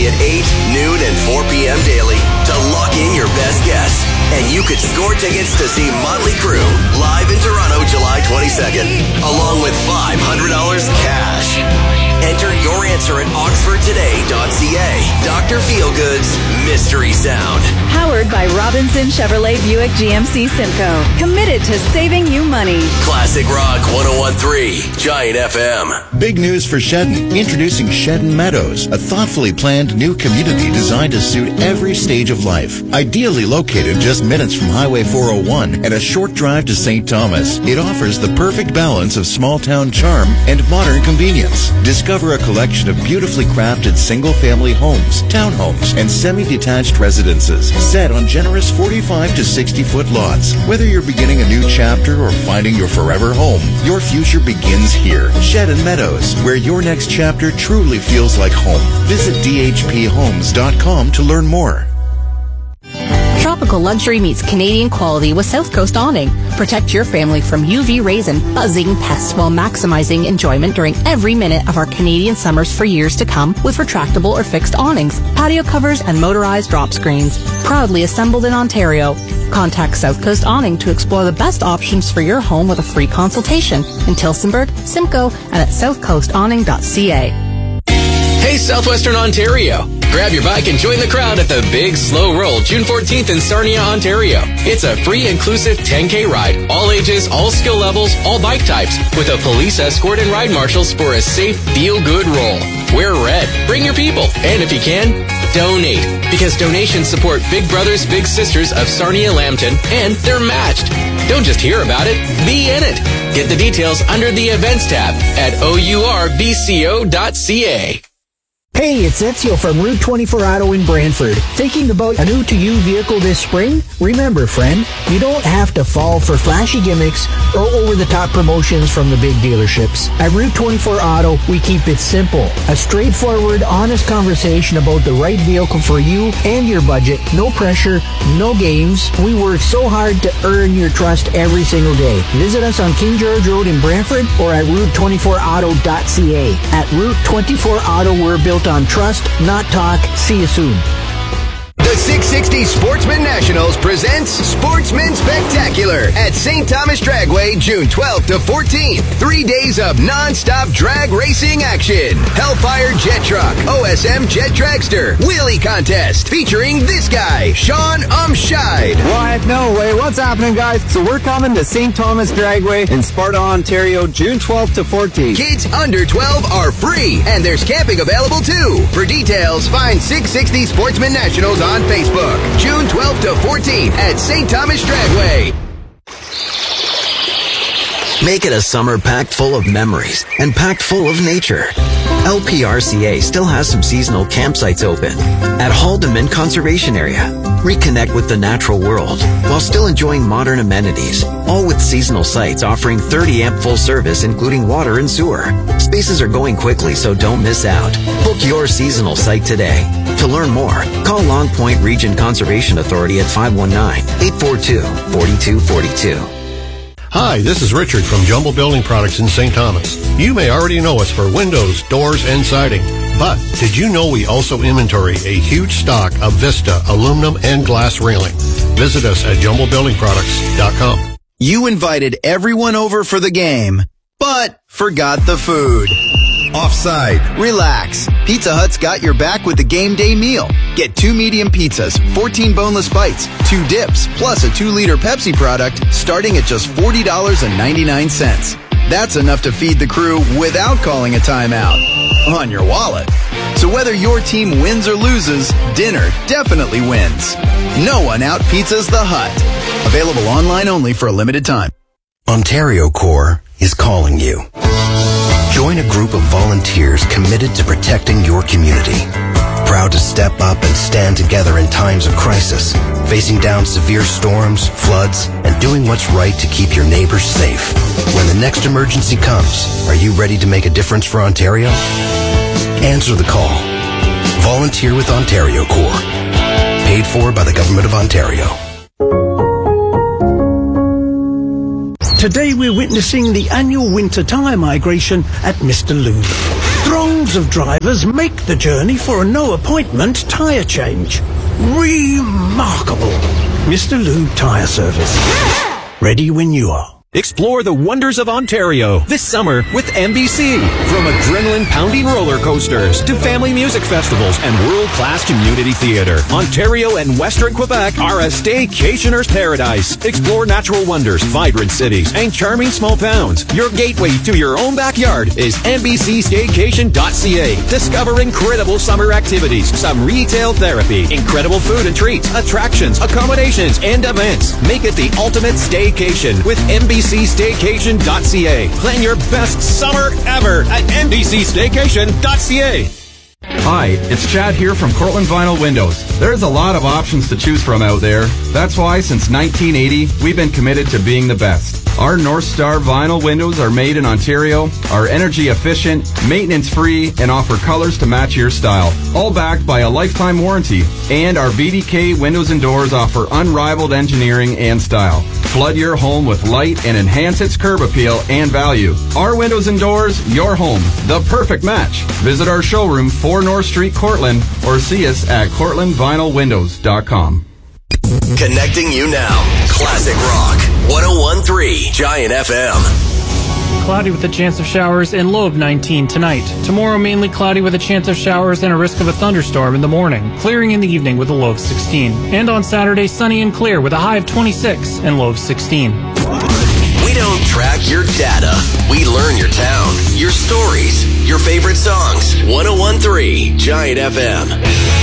at 8, noon, and 4 p.m. daily to lock in your best guess. And you could score tickets to see Motley Crue live in Toronto July 22nd, along with $500 cash. Enter your answer at oxfordtoday.ca. Dr. Feelgood's Mystery Sound. Powered by Robinson Chevrolet Buick GMC Simcoe. Committed to saving you money. Classic Rock 101.3 Giant FM. Big news for Shedden. Introducing Shedden Meadows, a thoughtfully planned new community designed to suit every stage of life. Ideally located just minutes from Highway 401 and a short drive to St. Thomas, it offers the perfect balance of small-town charm and modern convenience. Discover a collection of beautifully crafted single-family homes, townhomes, and semi-detached residences set on generous 45 to 60-foot lots. Whether you're beginning a new chapter or finding your forever home, your future begins here. Shedden Meadows, where your next chapter truly feels like home. Visit dhphomes.com to learn more. Tropical luxury meets Canadian quality with South Coast Awning. Protect your family from UV rays and buzzing pests while maximizing enjoyment during every minute of our Canadian summers for years to come with retractable or fixed awnings, patio covers, and motorized drop screens. Proudly assembled in Ontario. Contact South Coast Awning to explore the best options for your home with a free consultation in Tillsonburg, Simcoe, and at southcoastawning.ca. Hey, Southwestern Ontario! Grab your bike and join the crowd at the Big Slow Roll, June 14th in Sarnia, Ontario. It's a free, inclusive 10K ride. All ages, all skill levels, all bike types, with a police escort and ride marshals for a safe, feel-good roll. Wear red. Bring your people. And if you can, donate. Because donations support Big Brothers Big Sisters of Sarnia Lambton, and they're matched. Don't just hear about it, be in it. Get the details under the Events tab at ourbco.ca. Hey, it's Ezio from Route 24 Auto in Brantford. Thinking about a new-to-you vehicle this spring? Remember, friend, you don't have to fall for flashy gimmicks or over-the-top promotions from the big dealerships. At Route 24 Auto, we keep it simple. A straightforward, honest conversation about the right vehicle for you and your budget. No pressure, no games. We work so hard to earn your trust every single day. Visit us on King George Road in Brantford or at route24auto.ca. At Route 24 Auto, we're built on trust, not talk. See you soon. The 660 Sportsman Nationals presents Sportsman Spectacular at St. Thomas Dragway, June 12th to 14th. 3 days of non-stop drag racing action. Hellfire Jet Truck, OSM Jet Dragster, Wheelie Contest, featuring this guy, Sean Umshide. What? No way. What's happening, guys? So we're coming to St. Thomas Dragway in Sparta, Ontario, June 12th to 14th. Kids under 12 are free, and there's camping available too. For details, find 660 Sportsman Nationals on Facebook. June 12th to 14th at St. Thomas Dragway. Make it a summer packed full of memories and packed full of nature. LPRCA still has some seasonal campsites open at Haldeman Conservation Area. Reconnect with the natural world while still enjoying modern amenities, all with seasonal sites offering 30 amp full service including water and sewer. Spaces are going quickly, so don't miss out. Book your seasonal site today. To learn more, call Long Point Region Conservation Authority at 519-842-4242. Hi, this is Richard from Jumbo Building Products in St. Thomas. You may already know us for windows, doors, and siding. But did you know we also inventory a huge stock of Vista, aluminum, and glass railing? Visit us at jumbobuildingproducts.com. You invited everyone over for the game, but forgot the food. Offside. Relax. Pizza Hut's got your back with the game day meal. Get 2 medium pizzas, 14 boneless bites, 2 dips, plus a 2-liter Pepsi product starting at just $40.99. That's enough to feed the crew without calling a timeout. On your wallet. So whether your team wins or loses, dinner definitely wins. No one out-pizzas the Hut. Available online only for a limited time. Ontario Corps is calling you. Join a group of volunteers committed to protecting your community. Proud to step up and stand together in times of crisis, facing down severe storms, floods, and doing what's right to keep your neighbors safe. When the next emergency comes, are you ready to make a difference for Ontario? Answer the call. Volunteer with Ontario Corps. Paid for by the Government of Ontario. Today we're witnessing the annual winter tire migration at Mr. Lube. Throngs of drivers make the journey for a no-appointment tyre change. Remarkable. Mr. Lube Tyre Service. Ready when you are. Explore the wonders of Ontario this summer with MBC. From adrenaline-pounding roller coasters to family music festivals and world-class community theater, Ontario and Western Quebec are a staycationer's paradise. Explore natural wonders, vibrant cities, and charming small towns. Your gateway to your own backyard is NBCStaycation.ca. Discover incredible summer activities, some retail therapy, incredible food and treats, attractions, accommodations, and events. Make it the ultimate staycation with NBCStaycation.ca. Plan your best summer ever at NBCStaycation.ca. Hi, it's Chad here from Cortland Vinyl Windows. There's a lot of options to choose from out there. That's why since 1980, we've been committed to being the best. Our North Star vinyl windows are made in Ontario, are energy efficient, maintenance free, and offer colors to match your style. All backed by a lifetime warranty. And our VDK windows and doors offer unrivaled engineering and style. Flood your home with light and enhance its curb appeal and value. Our windows and doors, your home, the perfect match. Visit our showroom 4 North Street, Cortland, or see us at CortlandVinylWindows.com. Connecting you now. Classic Rock 101.3 Giant FM. Cloudy with a chance of showers and low of 19 tonight. Tomorrow, mainly cloudy with a chance of showers and a risk of a thunderstorm in the morning, clearing in the evening with a low of 16. And on Saturday, sunny and clear with a high of 26 and low of 16. We don't track your data. We learn your town, your stories, your favorite songs. 101.3 Giant FM.